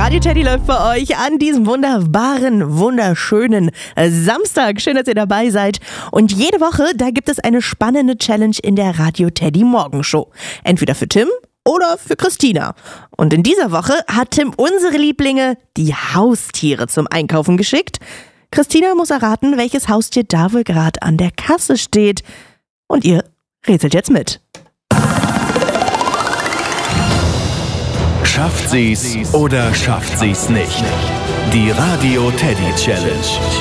Radio Teddy läuft für euch an diesem wunderschönen Samstag. Schön, dass ihr dabei seid. Und jede Woche, da gibt es eine spannende Challenge in der Radio Teddy Morgenshow. Entweder für Tim oder für Christina. Und in dieser Woche hat Tim unsere Lieblinge, die Haustiere, zum Einkaufen geschickt. Christina muss erraten, welches Haustier da wohl gerade an der Kasse steht. Und ihr rätselt jetzt mit. Schafft sie's oder schafft sie's nicht? Die Radio Teddy Challenge.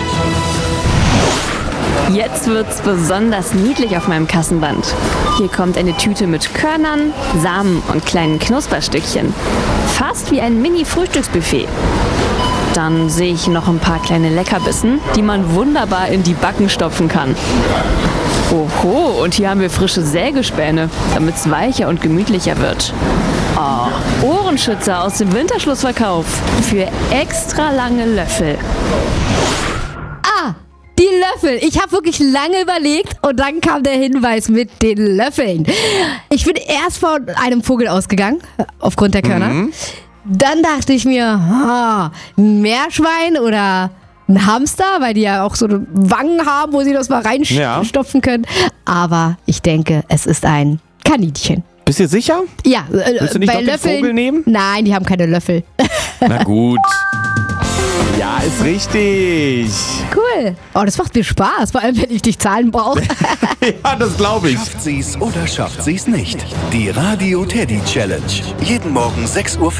Jetzt wird's besonders niedlich auf meinem Kassenband. Hier kommt eine Tüte mit Körnern, Samen und kleinen Knusperstückchen. Fast wie ein Mini-Frühstücksbuffet. Dann sehe ich noch ein paar kleine Leckerbissen, die man wunderbar in die Backen stopfen kann. Oho, und hier haben wir frische Sägespäne, damit es weicher und gemütlicher wird. Oh, Ohrenschützer aus dem Winterschlussverkauf für extra lange Löffel. Ah, die Löffel. Ich habe wirklich lange überlegt und dann kam der Hinweis mit den Löffeln. Ich bin erst von einem Vogel ausgegangen, aufgrund der Körner. Dann dachte ich mir, ein Meerschwein oder ein Hamster, weil die ja auch so Wangen haben, wo sie das mal reinstopfen können. Aber ich denke, es ist ein Kaninchen. Bist du sicher? Ja, willst du nicht bei noch Löffeln, den Vogel nehmen? Nein, die haben keine Löffel. Na gut. Ja, ist richtig. Cool. Oh, das macht mir Spaß, vor allem wenn ich dich Zahlen brauche. Ja, das glaube ich. Schafft sie's oder schafft sie's nicht? Die Radio Teddy Challenge. Jeden Morgen 6:40 Uhr.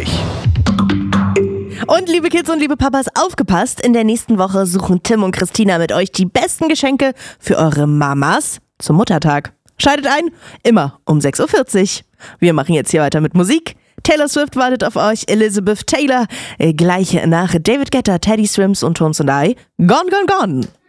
Und liebe Kids und liebe Papas, aufgepasst! In der nächsten Woche suchen Tim und Christina mit euch die besten Geschenke für eure Mamas zum Muttertag. Schaltet ein, immer um 6:40 Uhr. Wir machen jetzt hier weiter mit Musik. Taylor Swift wartet auf euch, Elizabeth Taylor. Gleich nach David Guetta, Teddy Swims und Tones and I. Gone, gone, gone.